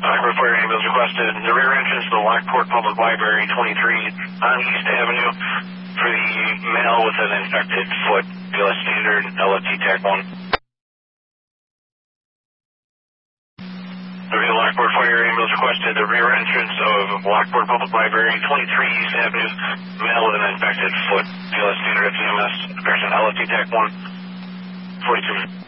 Lockport Fire Ambulance requested the rear entrance to the Lockport Public Library, 23 on East Avenue, for the male with an infected foot, BLS standard, LFT TAC 1. The real Lockport Fire Ambulance requested the rear entrance of Lockport Public Library, 23 East Avenue, male with an infected foot, BLS standard FEMS, person LFT TAC 1, 42 minutes.